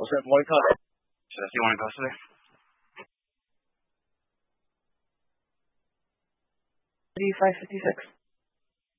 What's that morning call? Should I see one goes today? 3556.